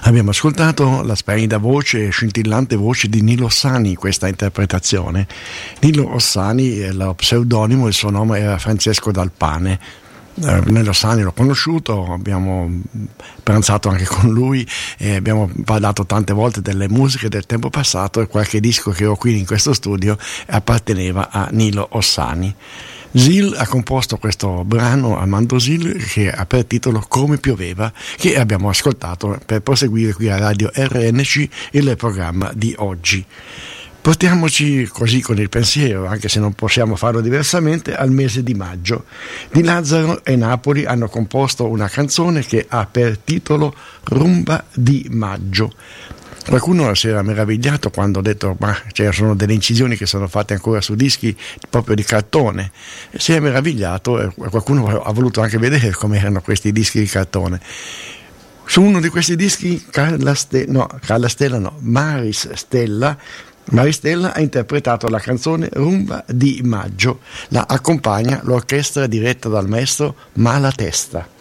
Abbiamo ascoltato la splendida voce, scintillante voce di Nilo Ossani in questa interpretazione. Nilo Ossani è lo pseudonimo, il suo nome era Francesco Dalpane. Nilo Ossani l'ho conosciuto, abbiamo pranzato anche con lui e abbiamo parlato tante volte delle musiche del tempo passato, e qualche disco che ho qui in questo studio apparteneva a Nilo Ossani. Sil ha composto questo brano, Armando Sil, che ha per titolo Come pioveva, che abbiamo ascoltato per proseguire qui a Radio RNC il programma di oggi. Portiamoci così con il pensiero, anche se non possiamo farlo diversamente, al mese di maggio. Di Lazzaro e Napoli hanno composto una canzone che ha per titolo Rumba di maggio. Qualcuno si era meravigliato quando ho detto ma sono delle incisioni che sono fatte ancora su dischi proprio di cartone. Si è meravigliato e qualcuno ha voluto anche vedere come erano questi dischi di cartone. Su uno di questi dischi Maris Stella ha interpretato la canzone Rumba di maggio. La accompagna l'orchestra diretta dal maestro Malatesta.